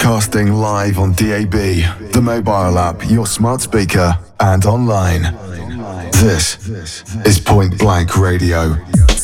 Broadcasting live on DAB, the mobile app, your smart speaker, and online. This is Point Blank Radio.